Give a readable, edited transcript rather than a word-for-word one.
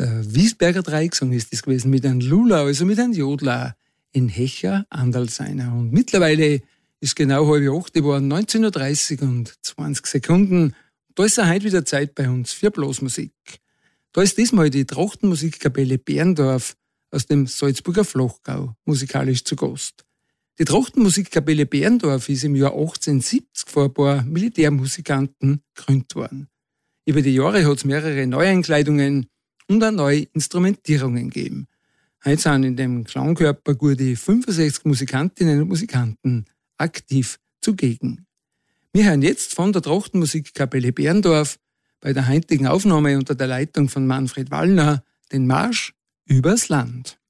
Der Wiesberger Dreigesang ist das gewesen, mit einem Lula, also mit einem Jodler, in Hecher Andalseiner. Und mittlerweile ist genau 7:30 geworden, 19:30 und 20 Sekunden. Da ist heute wieder Zeit bei uns für Blasmusik. Da ist diesmal die Trachtenmusikkapelle Berndorf aus dem Salzburger Flachgau musikalisch zu Gast. Die Trachtenmusikkapelle Berndorf ist im Jahr 1870 von ein paar Militärmusikanten gegründet worden. Über die Jahre hat es mehrere Neueinkleidungen und auch neue Instrumentierungen gegeben. Heute sind in dem Klangkörper gute 65 Musikantinnen und Musikanten aktiv zugegen. Wir hören jetzt von der Trachtenmusikkapelle Berndorf bei der heutigen Aufnahme unter der Leitung von Manfred Wallner den Marsch übers Land.